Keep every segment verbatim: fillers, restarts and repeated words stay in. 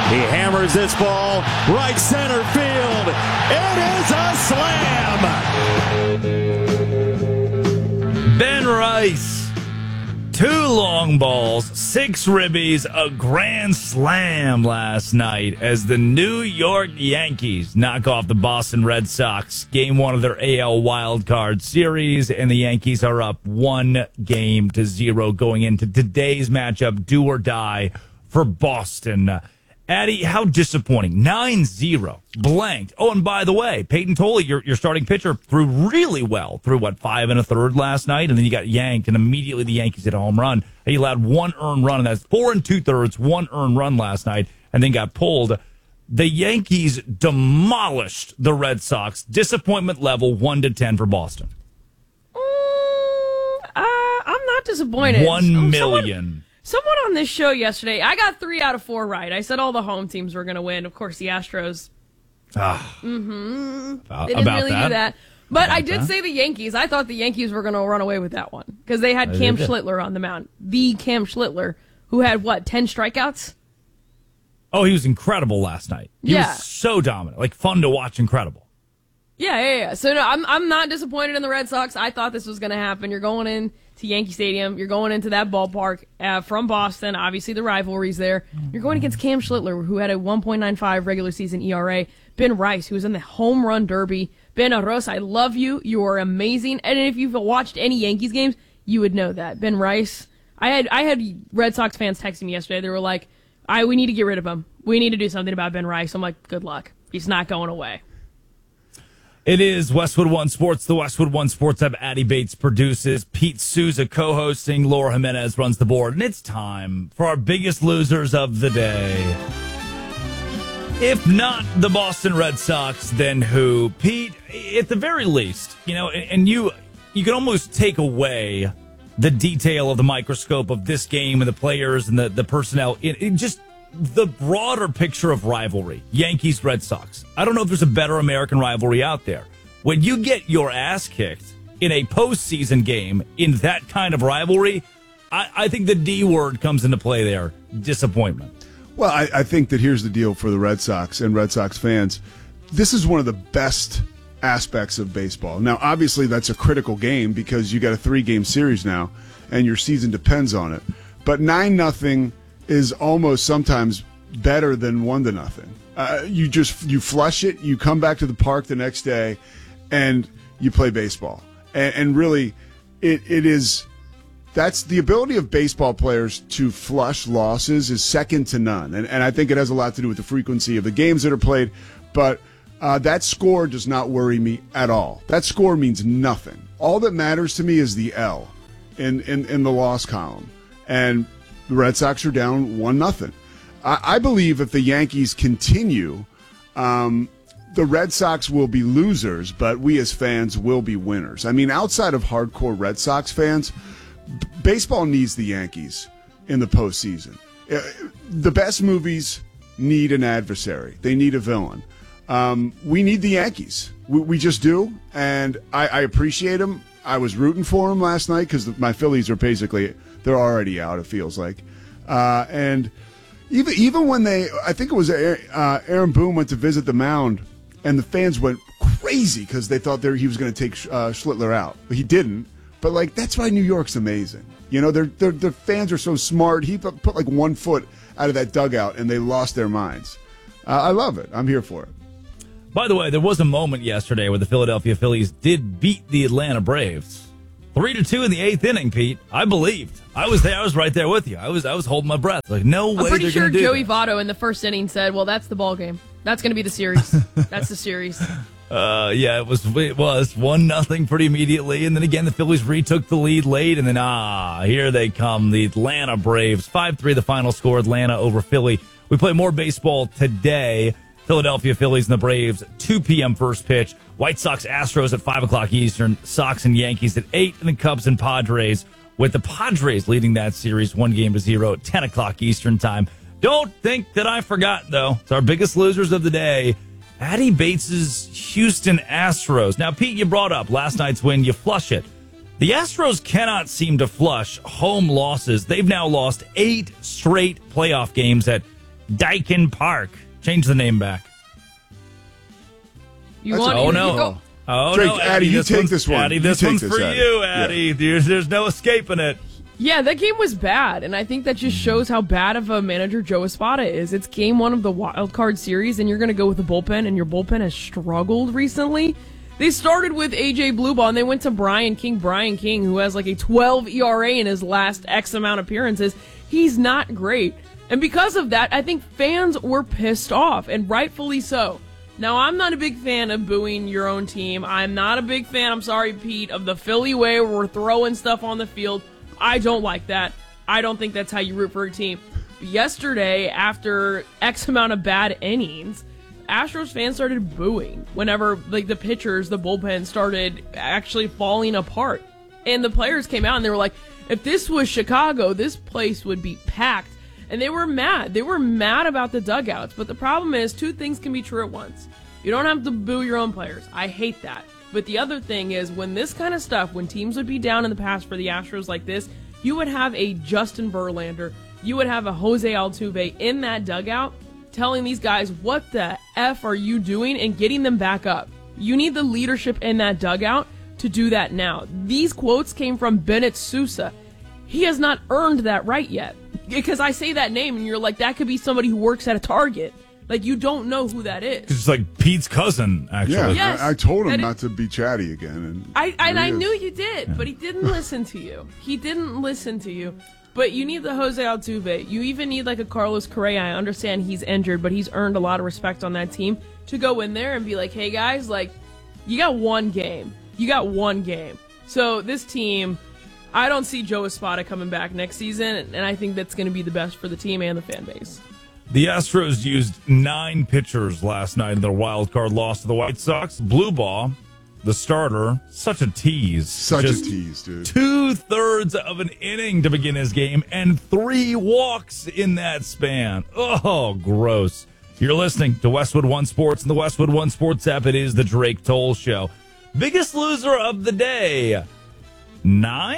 He hammers this ball right center field. It is a slam. Ben Rice, two long balls, six ribbies, a grand slam last night as the New York Yankees knock off the Boston Red Sox. Game one of their A L wildcard series, and the Yankees are up one game to zero going into today's matchup, do or die for Boston. Addy, how disappointing. nine zero. Blanked. Oh, and by the way, Peyton Tolley, your, your starting pitcher, threw really well through, what, five and a third last night, and then you got yanked, and immediately the Yankees hit a home run. He allowed one earned run, and that's four and two-thirds, one earned run last night, and then got pulled. The Yankees demolished the Red Sox. Disappointment level one to ten for Boston. Mm, uh, I'm not disappointed. One million. Someone- Someone on this show yesterday, I got three out of four right. I said all the home teams were going to win. Of course, the Astros. Ah, Mm-hmm. about, They didn't about really that. do that. But About I did that. say the Yankees. I thought the Yankees were going to run away with that one because they had They Cam did. Schlittler on the mound. The Cam Schlittler, who had, what, ten strikeouts? Oh, he was incredible last night. He Yeah. was so dominant. Like, fun to watch, incredible. Yeah, yeah, yeah. So no, I'm I'm not disappointed in the Red Sox. I thought this was going to happen. You're going in to Yankee Stadium. You're going into that ballpark uh, from Boston. Obviously, the rivalry's there. You're going against Cam Schlittler, who had a one point nine five regular season E R A. Ben Rice, who was in the home run derby. Ben Arroz, I love you. You are amazing. And if you've watched any Yankees games, you would know that. Ben Rice. I had I had Red Sox fans texting me yesterday. They were like, "I we need to get rid of him. We need to do something about Ben Rice." I'm like, "Good luck. He's not going away." It is Westwood One Sports, the Westwood One Sports app. Addy Bates produces. Pete Souza co-hosting. Laura Jimenez runs the board. And it's time for our biggest losers of the day. If not the Boston Red Sox, then who? Pete, at the very least, you know, and you you can almost take away the detail of the microscope of this game and the players and the, the personnel. It, it just the broader picture of rivalry, Yankees, Red Sox. I don't know if there's a better American rivalry out there. When you get your ass kicked in a postseason game in that kind of rivalry, I, I think the D word comes into play there. Disappointment. Well, I, I think that here's the deal for the Red Sox and Red Sox fans. This is one of the best aspects of baseball. Now, obviously, that's a critical game because you got a three-game series now, and your season depends on it. But nine nothing is almost sometimes better than one to nothing. Uh, you just you flush it, you come back to the park the next day, and you play baseball. And, and really, it it is that's the ability of baseball players to flush losses is second to none. And and I think it has a lot to do with the frequency of the games that are played. But uh, that score does not worry me at all. That score means nothing. All that matters to me is the L in in, in the loss column. And the Red Sox are down one nothing. I, I believe if the Yankees continue, um, the Red Sox will be losers, but we as fans will be winners. I mean, outside of hardcore Red Sox fans, b- baseball needs the Yankees in the postseason. Uh, the best movies need an adversary. They need a villain. Um, we need the Yankees. We, we just do, and I, I appreciate them. I was rooting for them last night because my Phillies are basically – they're already out, it feels like. Uh, and even even when they, I think it was uh, Aaron Boone went to visit the mound, and the fans went crazy because they thought he was going to take uh, Schlittler out. But he didn't. But, like, that's why New York's amazing. You know, they're, they're, the fans are so smart. He put, put, like, one foot out of that dugout, and they lost their minds. Uh, I love it. I'm here for it. By the way, there was a moment yesterday where the Philadelphia Phillies did beat the Atlanta Braves. Three to two in the eighth inning, Pete. I believed. I was there. I was right there with you. I was. I was holding my breath. Like, no way. I'm pretty they're sure gonna do Joey that. Votto in the first inning said, "Well, that's the ball game. That's going to be the series. That's the series." Uh, yeah, it was. It was one nothing pretty immediately, and then again the Phillies retook the lead late, and then ah, here they come, the Atlanta Braves. five three the final score. Atlanta over Philly. We play more baseball today. Philadelphia Phillies and the Braves, two p.m. first pitch. White Sox Astros at five o'clock Eastern. Sox and Yankees at eight, and the Cubs and Padres, with the Padres leading that series one game to zero at ten o'clock Eastern time. Don't think that I forgot, though. It's our biggest losers of the day. Addy Bates' Houston Astros. Now, Pete, you brought up last night's win. You flush it. The Astros cannot seem to flush home losses. They've now lost eight straight playoff games at Daikin Park. Change the name back. You That's want? Oh, you- no. you go- Oh, Drake, no, Addy, you take one's- this one. Addy, You this take one's this, for Addy. you, Addy. Yeah. There's, there's no escaping it. Yeah, that game was bad, and I think that just shows how bad of a manager Joe Espada is. It's game one of the wild card series, and you're going to go with the bullpen, and your bullpen has struggled recently. They started with A J Blueball, and they went to Brian King. Brian King, who has like a twelve E R A in his last X amount of appearances, he's not great. And because of that, I think fans were pissed off, and rightfully so. Now, I'm not a big fan of booing your own team. I'm not a big fan, I'm sorry, Pete, of the Philly way where we're throwing stuff on the field. I don't like that. I don't think that's how you root for a team. But yesterday, after X amount of bad innings, Astros fans started booing whenever like the pitchers, the bullpen started actually falling apart. And the players came out and they were like, if this was Chicago, this place would be packed. And they were mad. They were mad about the dugouts. But the problem is, two things can be true at once. You don't have to boo your own players. I hate that. But the other thing is, when this kind of stuff, when teams would be down in the past for the Astros like this, you would have a Justin Verlander, you would have a Jose Altuve in that dugout telling these guys, what the F are you doing, and getting them back up. You need the leadership in that dugout to do that now. These quotes came from Bennett Sousa. He has not earned that right yet. Because I say that name and you're like, that could be somebody who works at a Target. Like, you don't know who that is. It's like Pete's cousin, actually. Yeah, Yes, I, I told him that not is- to be chatty again. And I and here I he is. knew you did, but he didn't listen to you. He didn't listen to you. But you need the Jose Altuve. You even need like a Carlos Correa. I understand he's injured, but he's earned a lot of respect on that team to go in there and be like, hey guys, like, you got one game. You got one game. So this team, I don't see Joe Espada coming back next season, and I think that's going to be the best for the team and the fan base. The Astros used nine pitchers last night in their wild card loss to the White Sox. Blue Ball, the starter, such a tease. Such Just a tease, dude. Two-thirds of an inning to begin his game and three walks in that span. Oh, gross. You're listening to Westwood One Sports and the Westwood One Sports app. It is the Drake Toll Show. Biggest loser of the day. Nine?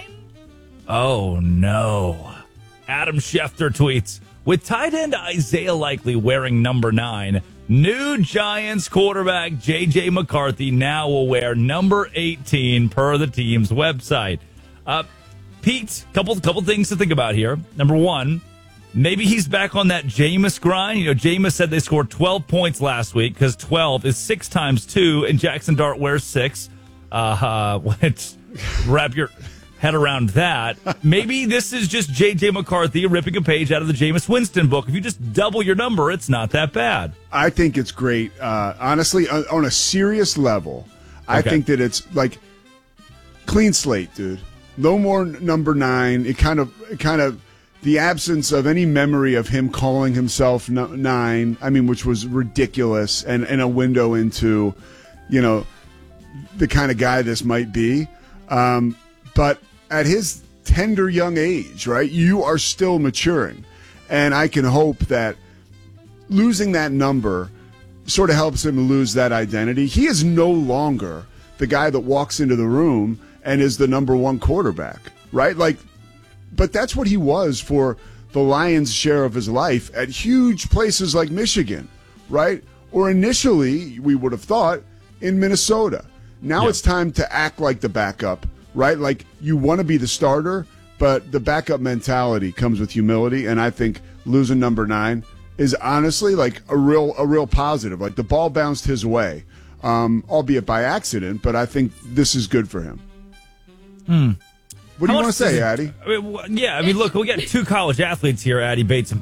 Oh, no. Adam Schefter tweets, with tight end Isaiah Likely wearing number nine, new Giants quarterback J J McCarthy now will wear number eighteen per the team's website. Uh, Pete, couple couple things to think about here. Number one, maybe he's back on that Jameis grind. You know, Jameis said they scored twelve points last week because twelve is six times two, and Jackson Dart wears six. Uh, uh, let's wrap your head around that. Maybe this is just J J McCarthy ripping a page out of the Jameis Winston book. If you just double your number, it's not that bad. I think it's great. Uh, honestly, on, on a serious level, I Okay. think that it's like clean slate, dude. No more n- number nine. It kind of, it kind of, the absence of any memory of him calling himself no, nine. I mean, which was ridiculous, and, and a window into, you know, the kind of guy this might be. Um, but at his tender young age, right, you are still maturing. And I can hope that losing that number sort of helps him lose that identity. He is no longer the guy that walks into the room and is the number one quarterback, right? Like, but that's what he was for the Lions' share of his life at huge places like Michigan, right? Or initially, we would have thought, in Minnesota. Now Yeah. it's time to act like the backup, right? Like, you want to be the starter, but the backup mentality comes with humility, and I think losing number nine is honestly like a real a real positive. Like, the ball bounced his way, um, albeit by accident, but I think this is good for him. Hmm. What do How you want much to say, does it- Addy? I mean, wh- yeah, I mean, look, we got two college athletes here, Addy Bates and